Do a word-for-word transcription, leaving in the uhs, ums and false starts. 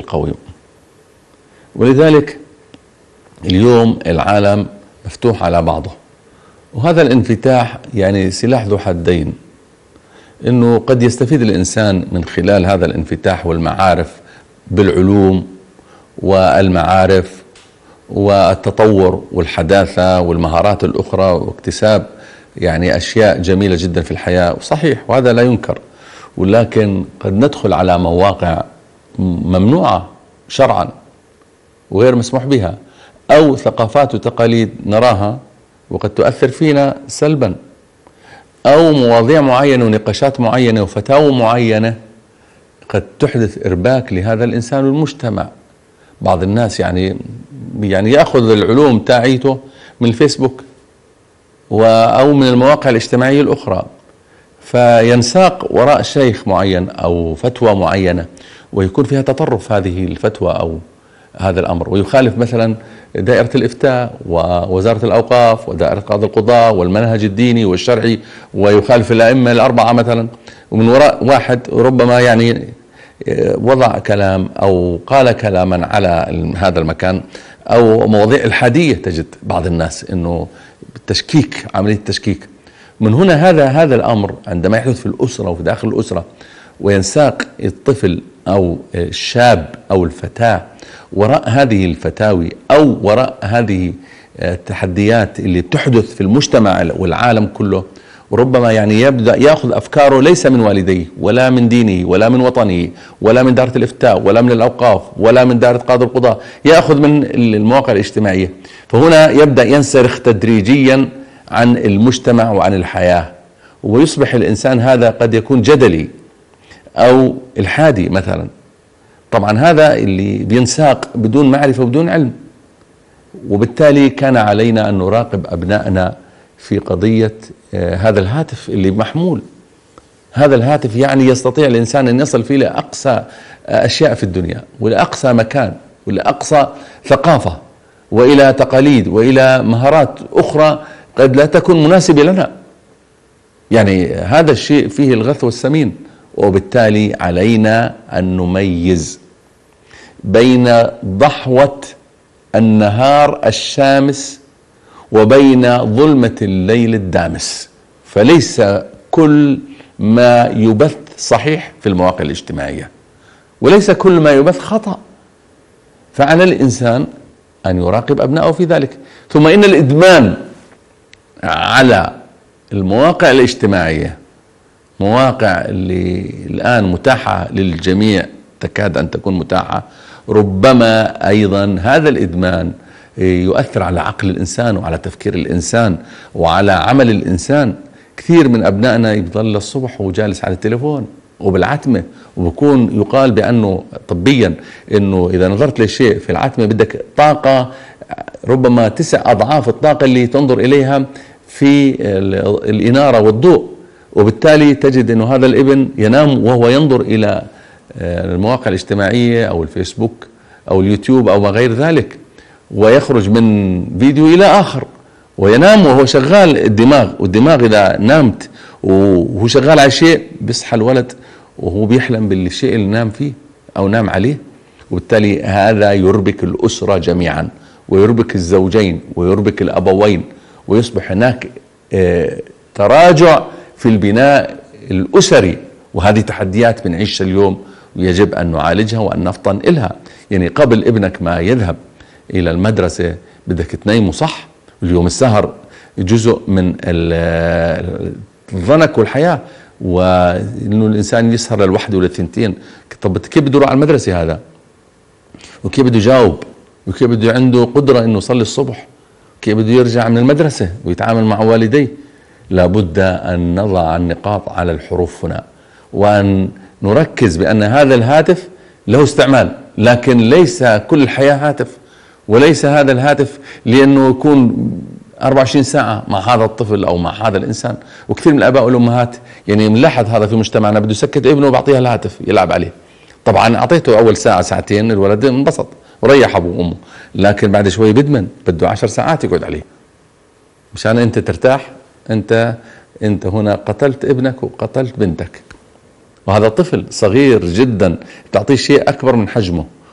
القوي. ولذلك اليوم العالم مفتوح على بعضه، وهذا الانفتاح يعني سلاح ذو حدين، انه قد يستفيد الانسان من خلال هذا الانفتاح والمعارف بالعلوم والمعارف والتطور والحداثة والمهارات الأخرى، واكتساب يعني أشياء جميلة جدا في الحياة، وصحيح وهذا لا ينكر. ولكن قد ندخل على مواقع ممنوعة شرعا وغير مسموح بها، أو ثقافات وتقاليد نراها وقد تؤثر فينا سلبا، أو مواضيع معينة ونقاشات معينة وفتاوى معينة قد تحدث إرباك لهذا الإنسان والمجتمع. بعض الناس يعني يعني يأخذ العلوم تاعيته من الفيسبوك أو من المواقع الاجتماعية الأخرى، فينساق وراء شيخ معين أو فتوى معينة، ويكون فيها تطرف هذه الفتوى أو هذا الأمر، ويخالف مثلا دائرة الإفتاء ووزارة الأوقاف ودائرة قاضي القضاء والمنهج الديني والشرعي، ويخالف الأئمة الأربعة مثلا، ومن وراء واحد ربما يعني وضع كلام أو قال كلاما على هذا المكان، أو مواضيع الحادية. تجد بعض الناس أنه التشكيك، عملية التشكيك. من هنا هذا هذا الأمر عندما يحدث في الأسرة وفي داخل الأسرة، وينساق الطفل أو الشاب أو الفتاة وراء هذه الفتاوي أو وراء هذه التحديات اللي تحدث في المجتمع والعالم كله، وربما يعني يبدأ يأخذ أفكاره ليس من والديه ولا من دينه ولا من وطنه ولا من دائرة الإفتاء ولا من الأوقاف ولا من دائرة قاضي القضاء، يأخذ من المواقع الاجتماعية. فهنا يبدأ ينسرخ تدريجيا عن المجتمع وعن الحياة، ويصبح الإنسان هذا قد يكون جدلي أو الحادي مثلا. طبعا هذا اللي بينساق بدون معرفة وبدون علم، وبالتالي كان علينا أن نراقب أبنائنا في قضية هذا الهاتف اللي محمول. هذا الهاتف يعني يستطيع الإنسان أن يصل فيه لأقصى أشياء في الدنيا، ولأقصى مكان، ولأقصى ثقافة، وإلى تقاليد، وإلى مهارات أخرى قد لا تكون مناسبة لنا. يعني هذا الشيء فيه الغث والسمين، وبالتالي علينا أن نميز بين ضحوة النهار الشامس وبين ظلمة الليل الدامس. فليس كل ما يبث صحيح في المواقع الاجتماعية، وليس كل ما يبث خطأ. فعلى الإنسان أن يراقب أبنائه في ذلك. ثم إن الإدمان على المواقع الاجتماعية، مواقع اللي الآن متاحة للجميع، تكاد أن تكون متاحة، ربما أيضا هذا الإدمان يؤثر على عقل الإنسان وعلى تفكير الإنسان وعلى عمل الإنسان. كثير من أبنائنا يضل الصبح وجالس على التليفون وبالعتمة، وبكون يقال بأنه طبيا أنه إذا نظرت لشيء في العتمة بدك طاقة ربما تسع أضعاف الطاقة اللي تنظر إليها في الإنارة والضوء. وبالتالي تجد أنه هذا الابن ينام وهو ينظر إلى المواقع الاجتماعية أو الفيسبوك أو اليوتيوب أو ما غير ذلك، ويخرج من فيديو إلى آخر، وينام وهو شغال الدماغ. والدماغ إذا نامت وهو شغال على شيء بيصحى الولد وهو بيحلم بالشيء اللي نام فيه أو نام عليه. وبالتالي هذا يربك الأسرة جميعا، ويربك الزوجين، ويربك الأبوين، ويصبح هناك تراجع في البناء الأسري. وهذه تحديات بنعيشها اليوم، ويجب أن نعالجها وأن نفطن إلها. يعني قبل ابنك ما يذهب إلى المدرسة بدك تنيمه صح. اليوم السهر جزء من الضنك والحياة، وإنه الإنسان يسهر للوحدة وللثنتين. طب كيف بده يروح على المدرسة هذا؟ وكيف بده يجاوب؟ وكيف بده عنده قدرة إنه يصلي الصبح؟ كيف بده يرجع من المدرسة ويتعامل مع والديه؟ لابد أن نضع النقاط على الحروف هنا، وأن نركز بأن هذا الهاتف له استعمال، لكن ليس كل الحياة هاتف، وليس هذا الهاتف لأنه يكون أربعة وعشرين ساعة مع هذا الطفل أو مع هذا الإنسان. وكثير من الآباء والأمهات يعني ملاحظ هذا في مجتمعنا، بده يسكت ابنه وبعطيه الهاتف يلعب عليه. طبعا أعطيته أول ساعة ساعتين الولد انبسط وريح أبوه وأمه، لكن بعد شوي بدمن، بده عشر ساعات يقعد عليه. مشان أنت ترتاح، أنت أنت هنا قتلت ابنك وقتلت بنتك. وهذا طفل صغير جدا، بتعطيه شيء أكبر من حجمه.